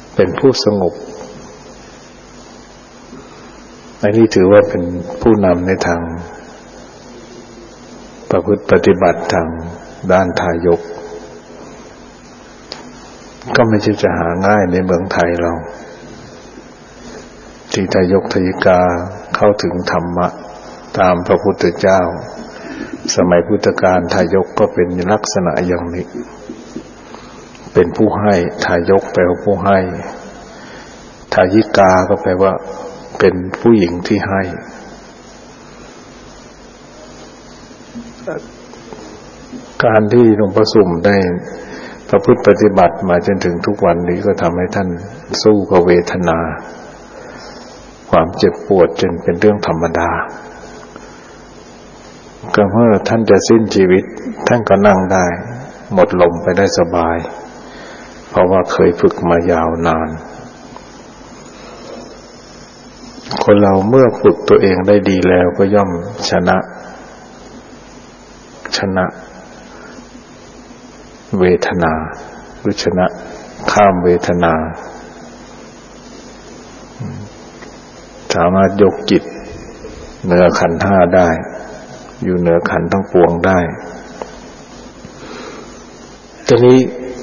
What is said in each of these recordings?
เป็นผู้สงบอันนี้ถือว่าเป็นผู้นำในทางประพฤติปฏิบัติทางด้านทายกก็ไม่ใช่จะหาง่ายในเมืองไทยเราที่ทายกทายิกาเข้าถึงธรรมะตามพระพุทธเจ้าสมัยพุทธกาลทายกก็เป็นลักษณะอย่างนี้เป็นผู้ให้ทายกแปลว่าผู้ให้ทายิกาก็แปลว่าเป็นผู้หญิงที่ให้การที่หลวงพ่อสุ่มได้ประพฤติปฏิบัติมาจนถึงทุกวันนี้ก็ทำให้ท่านสู้กับเวทนาความเจ็บปวดจนเป็นเรื่องธรรมดาก็เมื่อท่านจะสิ้นชีวิตท่านก็นั่งได้หมดลมไปได้สบายเพราะว่าเคยฝึกมายาวนานคนเราเมื่อฝึกตัวเองได้ดีแล้วก็ย่อมชนะเวทนาหรือชนะข้ามเวทนาสามารถยกจิตเหนือขันธ์ห้าได้อยู่เหนือขันธ์ทั้งปวงได้ทีนี้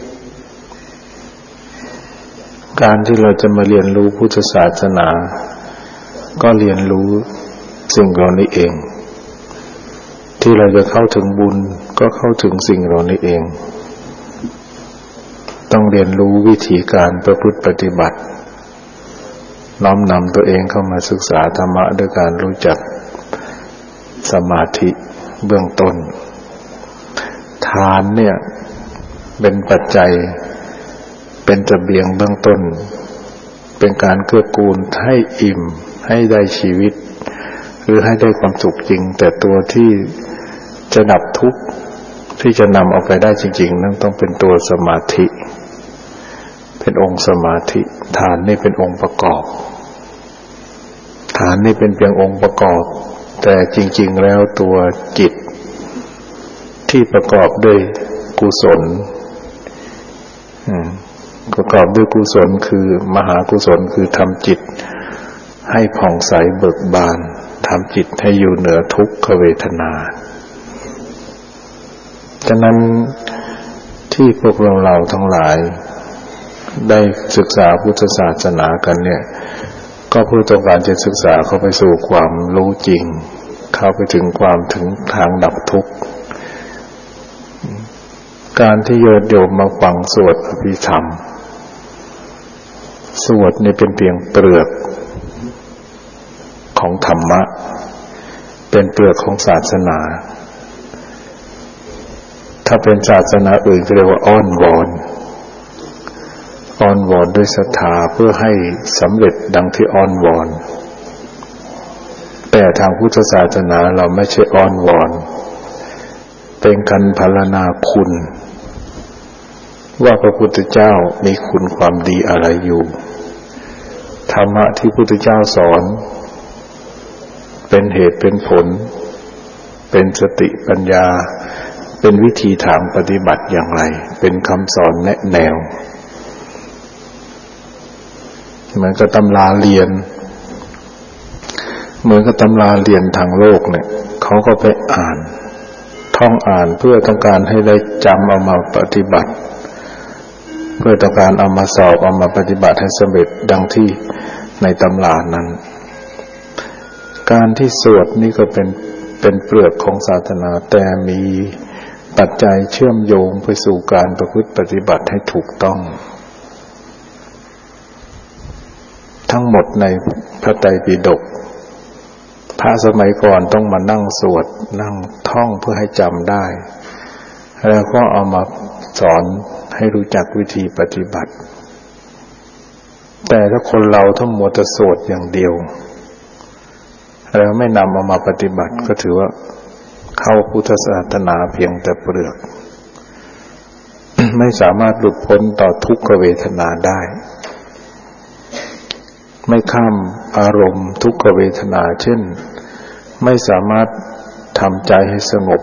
การที่เราจะมาเรียนรู้พุทธศาสนาก็เรียนรู้สิ่งเหล่านี้เองที่เราจะเข้าถึงบุญก็เข้าถึงสิ่งเหล่านี้เองต้องเรียนรู้วิธีการประพฤติปฏิบัติน้อมนำตัวเองเข้ามาศึกษาธรรมะด้วยการรู้จักสมาธิเบื้องต้นทานเนี่ยเป็นปัจจัยเป็นเสบียงเบื้องต้นเป็นการเกื้อกูลให้อิ่มให้ได้ชีวิตหรือให้ได้ความสุขจริงแต่ตัวที่จะดับทุกข์ที่จะนำเอาไปได้จริงๆนั่นต้องเป็นตัวสมาธิเป็นองค์สมาธิฐานนี่เป็นองค์ประกอบฐานนี่เป็นเพียงองค์ประกอบแต่จริงๆแล้วตัวจิตที่ประกอบด้วยกุศลประกอบด้วยกุศลคือมหากุศลคือทำจิตให้ผ่องใสเบิกบานทำจิตให้อยู่เหนือทุกขเวทนาฉะนั้นที่พวกเราทั้งหลายได้ศึกษาพุทธศาสนากันเนี่ยก็เพื่อต้องการจะศึกษาเข้าไปสู่ความรู้จริงเข้าไปถึงทางดับทุกข์การที่โยมมาฟังสวดอภิธรรมสวดนี่เป็นเพียงเปลือกของธรรมะเป็นเปลือกของศาสนาถ้าเป็นศาสนาอื่นก็เรียกว่าอ้อนวอนด้วยศรัทธาเพื่อให้สำเร็จดังที่อ้อนวอนแต่ทางพุทธศาสนาเราไม่ใช่อ้อนวอนเป็นการพรรณนาคุณว่าพระพุทธเจ้ามีคุณความดีอะไรอยู่ธรรมะที่พระพุทธเจ้าสอนเป็นเหตุเป็นผลเป็นสติปัญญาเป็นวิธีทางปฏิบัติอย่างไรเป็นคำสอนแนะแนวเหมือนกับตำราเรียนทางโลกเนี่ยเขาก็ไปท่องอ่านเพื่อต้องการให้ได้จำเอามาปฏิบัติเพื่อต้องการเอามาสอบเอามาปฏิบัติให้สำเร็จดังที่ในตำรานั้นการที่สวดนี่ก็เป็นเปลือกของศาสนาแต่มีปัจจัยเชื่อมโยงไปสู่การประพฤติปฏิบัติให้ถูกต้องทั้งหมดในพระไตรปิฎกพระสมัยก่อนต้องมานั่งสวดนั่งท่องเพื่อให้จำได้แล้วก็เอามาสอนให้รู้จักวิธีปฏิบัติแต่ถ้าคนเราทั้งหมดจะสวดอย่างเดียวแล้วไม่นำเอามาปฏิบัติก็ถือว่าเข้าพุทธศาสนาเพียงแต่เปลือก ไม่สามารถหลุดพ้นต่อทุกขเวทนาได้ไม่ข้ามอารมณ์ทุกขเวทนาเช่นไม่สามารถทำใจให้สงบ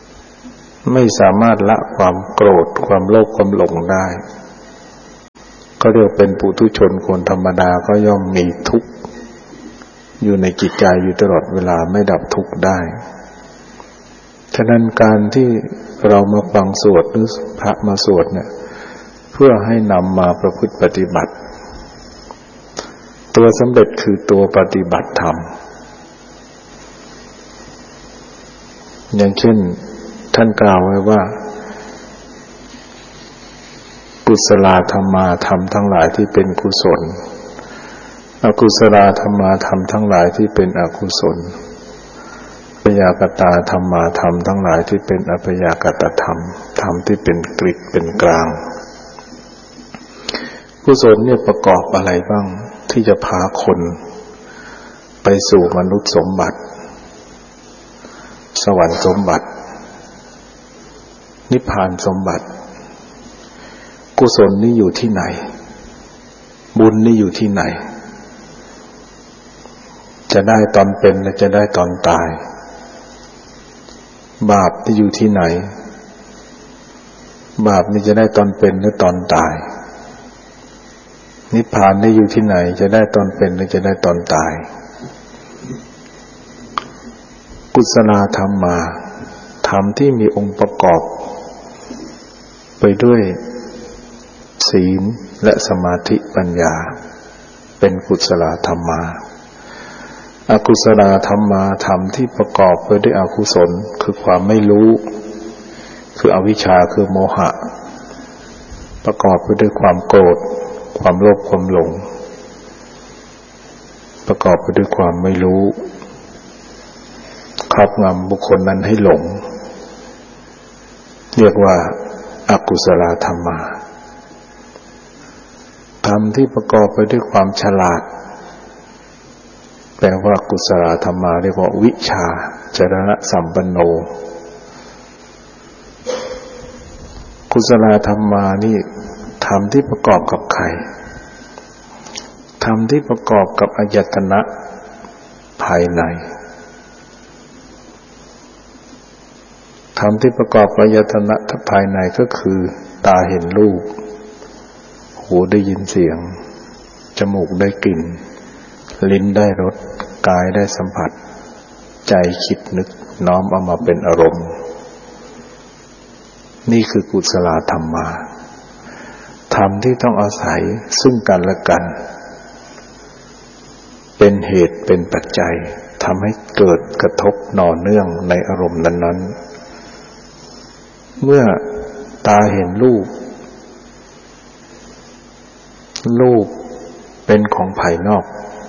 ไม่สามารถละความโกรธความโลภความหลงได้ก็เรียกเป็นปุถุชนคนธรรมดาก็ย่อมมีทุกข์อยู่ในจิตใจอยู่ตลอดเวลาไม่ดับทุกข์ได้ฉะนั้นการที่เรามาฟังสวดหรือพระมาสวดเนี่ยเพื่อให้นำมาประพฤติปฏิบัติตัวสำเร็จคือตัวปฏิบัติธรรมอย่างเช่นท่านกล่าวไว้ว่ากุศลธรรมาธรรมทั้งหลายที่เป็นกุศลอกุศลธรรมาธรรมทั้งหลายที่เป็นอกุศลพยากตาธรรมาธรรมทั้งหลายที่เป็นอพยากตธรรมธรรมที่เป็นกฤตเป็นกลางกุศลเนี่ยประกอบอะไรบ้างที่จะพาคนไปสู่มนุษย์สมบัติสวรรค์สมบัตินิพพานสมบัติกุศลนี่อยู่ที่ไหนบุญนี่อยู่ที่ไหนจะได้ตอนเป็นและจะได้ตอนตายบาปนี่อยู่ที่ไหนบาปนี่จะได้ตอนเป็นหรือตอนตายนิพพานนี่อยู่ที่ไหนจะได้ตอนเป็นหรือจะได้ตอนตายกุศลธรรมมาธรรมที่มีองค์ประกอบไปด้วยศีลและสมาธิปัญญาเป็นกุศลธรรมมาอกุศลธรรมมาธรรมที่ประกอบไปด้วยอกุศลคือความไม่รู้คืออวิชชาคือโมหะประกอบไปด้วยความโกรธความโลภความหลงประกอบไปด้วยความไม่รู้ครอบงำบุคคลนั้นให้หลงเรียกว่าอกุศลธรรมมาธรรมที่ประกอบไปด้วยความฉลาดแปลว่ากุศลธรรมมาเรียกว่าวิชาจรณะสัมปันโนกุศลธรรมมานี่ธรรมที่ประกอบกับใครธรรมที่ประกอบกับอายตนะภายในธรรมที่ประกอบกับอายตนะภายในก็คือตาเห็นรูปหูได้ยินเสียงจมูกได้กลิ่นลิ้นได้รสกายได้สัมผัสใจคิดนึกน้อมเอามาเป็นอารมณ์นี่คือกุศลธรรมมาธรรมที่ต้องอาศัยซึ่งกันและกันเป็นเหตุเป็นปัจจัยทำให้เกิดกระทบหน่อเนื่องในอารมณ์นั้นๆเมื่อตาเห็นรูปเป็นของภายนอก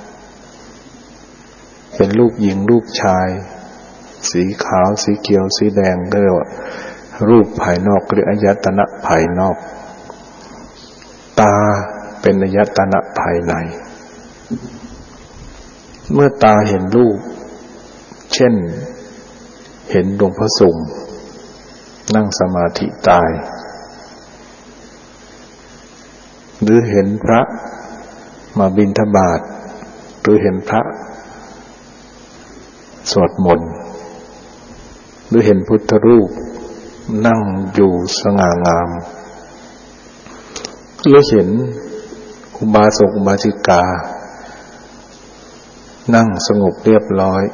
เป็นรูปหญิงรูปชายสีขาวสีเขียวสีแดงเรียกว่ารูปภายนอกหรืออายตนะภายนอกตาเป็นอายตนะภายในเมื่อตาเห็นรูปเช่นเห็นหลวงพ่อสุ่มนั่งสมาธิตายหรือเห็นพระมาบิณฑบาตหรือเห็นพระสวดมนต์หรือเห็นพุทธรูปนั่งอยู่สง่างามหรือเห็นอุบาสกอุบาสิกานั่งสงบเรียบร้อย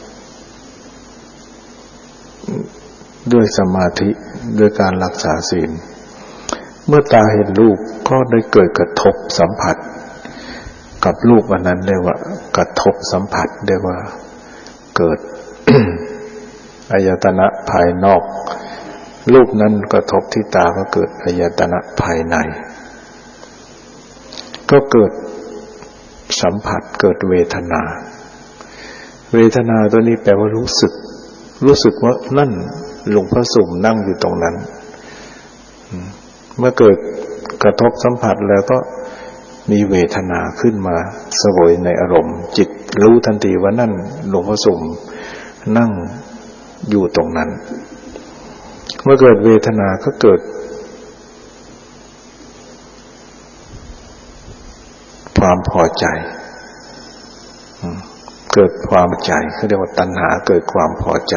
ด้วยสมาธิด้วยการรักษาศีลเมื่อตาเห็นรูปก็ได้เกิดกระทบสัมผัสกับรูปอันนั้นเรียกว่ากระทบสัมผัสเรียกว่าเกิด อายตนะภายนอกรูปนั้นกระทบที่ตาก็เกิดอายตนะภายในก็เกิดสัมผัสเกิดเวทนาตัวนี้แปลว่ารู้สึกว่านั่นหลวงพ่อสุ่มนั่งอยู่ตรงนั้นเมื่อเกิดกระทบสัมผัสแล้วก็มีเวทนาขึ้นมาเสวยในอารมณ์จิตรู้ทันทีว่านั่นหลวงพ่อสุ่มนั่งอยู่ตรงนั้นเมื่อเกิดเวทนาก็เกิดความพอใจเกิดความใจเขาเรียกว่าตัณหาเกิดความพอใจ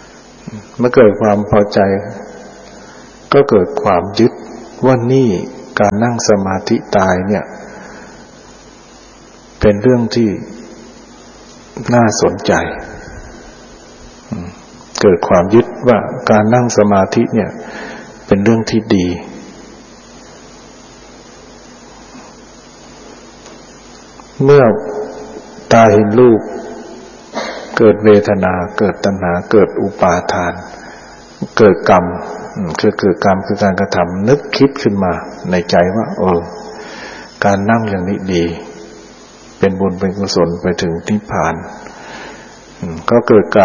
เมื่อเกิดความพอใจก็เกิดความยึดว่านี่การนั่งสมาธิตายเนี่ยเป็นเรื่องที่น่าสนใจเกิดความยึดว่าการนั่งสมาธิเนี่ยเป็นเรื่องที่ดีเมื่อตาเห็นรูปเกิดเวทนาเกิดตัณหาเกิดอุปาทานเกิดกรรมคือเกิดกรรมคือการกระทำนึกคิดขึ้นมาในใจว่าการนั่งอย่างนี้ดีเป็นบุญเป็นกุศลไปถึงนิพพานก็เกิด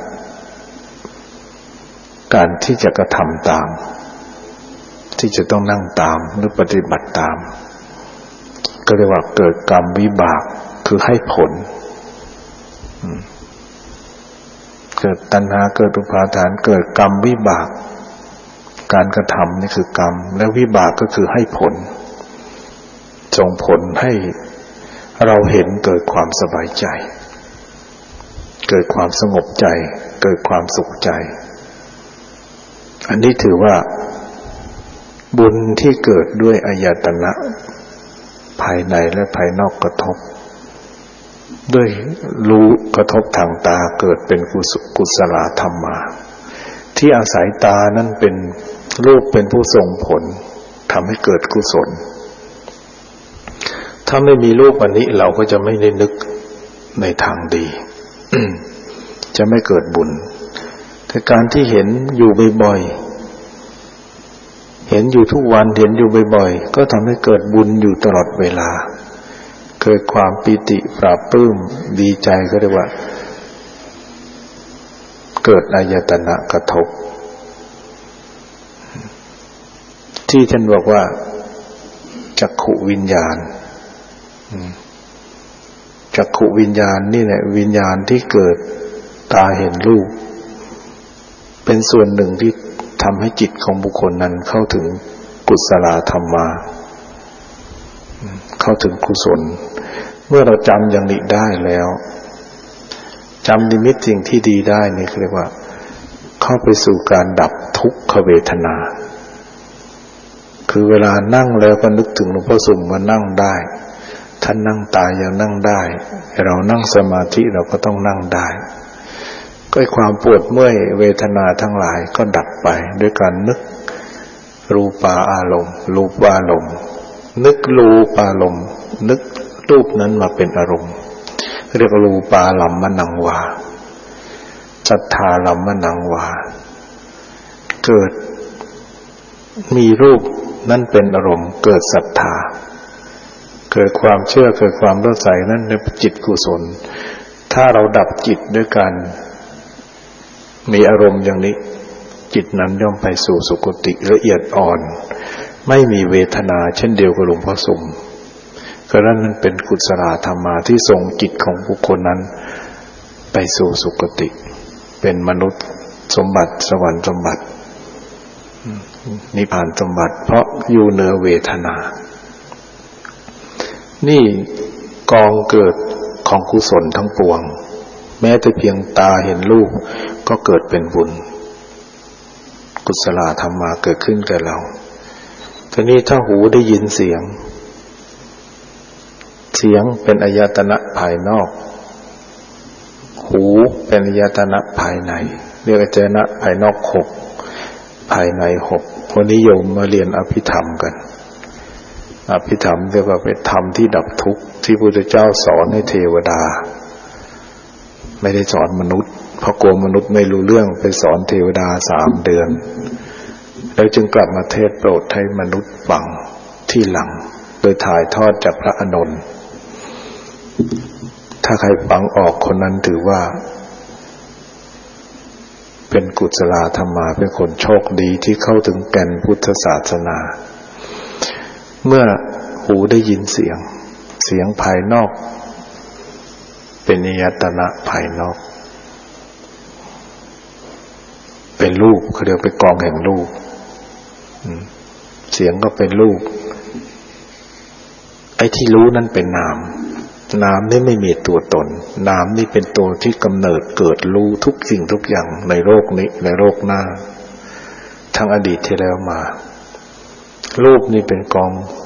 การที่จะกระทำตามที่จะต้องนั่งตามหรือปฏิบัติตามก็เรียกว่าเกิดกรรมวิบากคือให้ผลเกิดตัณหาเกิดอุปาทานเกิดกรรมวิบากการกระทำนี่คือกรรมและวิบากก็คือให้ผลส่งผลให้เราเห็นเกิดความสบายใจเกิดความสงบใจเกิดความสุขใจอันนี้ถือว่าบุญที่เกิดด้วยอายตนะภายในและภายนอกกระทบด้วยรู้กระทบทางตาเกิดเป็นกุศลธรรมมาที่อาศัยตานั้นเป็นรูปเป็นผู้ส่งผลทำให้เกิดกุศลถ้าไม่มีรูปอันนี้เราก็จะไม่ได้นึกในทางดี จะไม่เกิดบุญแต่การที่เห็นอยู่บ่อยๆเห็นอยู่ทุกวันเห็นอยู่บ่อยๆก็ทำให้เกิดบุญอยู่ตลอดเวลาเกิดความปิติปราบปลื้มดีใจก็เรียกว่าเกิดอายตนะกระทบที่ท่านบอกว่าจักขุวิญญาณจักขุวิญญาณนี่แหละวิญญาณที่เกิดตาเห็นรูปเป็นส่วนหนึ่งที่ทำให้จิตของบุคคลนั้นเข้าถึงกุศลธรรมาเข้าถึงกุศลเมื่อเราจำอย่างนี้ได้แล้วจำนิมิตสิ่งที่ดีได้นี่เรียกว่าเข้าไปสู่การดับทุกขเวทนาคือเวลานั่งแล้วก็นึกถึงหลวงพ่อสุ่มว่านั่งได้ท่านนั่งตายยังนั่งได้เรานั่งสมาธิเราก็ต้องนั่งได้ก็ความปวดเมื่อยเวทนาทั้งหลายก็ดับไปด้วยการนึกรูปอารมณ์รูปอารมณ์นึกรูปอารมณ์นึกรูปนั้นมาเป็นอารมณ์เรียกรูปาลัมมนังวาสัทธาลัมมนังวาเกิดมีรูปนั้นเป็นอารมณ์เกิดศรัทธาเกิดความเชื่อเกิดความเลื่อมใสนั้นในจิตกุศลถ้าเราดับจิตด้วยการมีอารมณ์อย่างนี้จิตนั้นย่อมไปสู่สุคติละเอียดอ่อนไม่มีเวทนาเช่นเดียวกับหลวงพ่อสุ่มก็นั้นเป็นกุศลธรรมมาที่ส่งจิตของบุคคลนั้นไปสู่สุคติเป็นมนุษย์สมบัติสวรรค์สมบัตินิพพานสมบัติเพราะอยู่เหนือเวทนานี่กองเกิดของกุศลทั้งปวงแม้แต่เพียงตาเห็นรูปก็เกิดเป็นบุญกุศลธรรมมาเกิดขึ้นแก่เราทีนี้ถ้าหูได้ยินเสียงเป็นอายตนะภายนอกหูเป็นอายตนะภายในเรียกอายตนะภายนอก6ภายใน6คนนิยมมาเรียนอภิธรรมกันอภิธรรมเรียกว่าเป็นธรรมที่ดับทุกข์ที่พระพุทธเจ้าสอนให้เทวดาไม่ได้สอนมนุษย์เพราะกลัวมนุษย์ไม่รู้เรื่องไปสอนเทวดา3 เดือนแล้วจึงกลับมาเทศโปรดให้มนุษย์ฟังที่หลังโดยถ่ายทอดจากพระอานนท์ถ้าใครฟังออกคนนั้นถือว่าเป็นกุศลธรรมาเป็นคนโชคดีที่เข้าถึงแก่นพุทธศาสนาเมื่อหูได้ยินเสียงภายนอกเป็นอายตนะภายนอกเป็นรูปเขาเรียกเป็นกองแห่งรูปเสียงก็เป็นรูปไอ้ที่รู้นั่นเป็นนามนี่ไม่มีตัวตนนามนี่เป็นตัวที่กำเนิดเกิดรู้ทุกสิ่งทุกอย่างในโลกนี้ในโลกหน้าทั้งอดีตที่แล้วมารูปนี่เป็นกอง